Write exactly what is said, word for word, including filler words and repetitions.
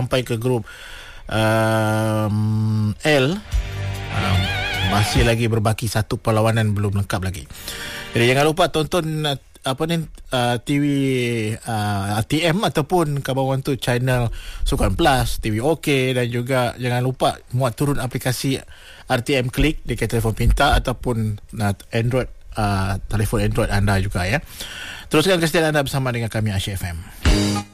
sampai ke grup um, L, um, masih lagi berbaki satu perlawanan belum lengkap lagi. Jadi jangan lupa tonton uh, apa ni uh, T V uh, R T M ataupun kawan tu channel Sukan Plus, T V OK, dan juga jangan lupa muat turun aplikasi R T M Click dekat telefon pintar ataupun uh, Android, uh, telefon Android anda juga ya. Teruskan kesetiaan anda bersama dengan kami Asyik F M.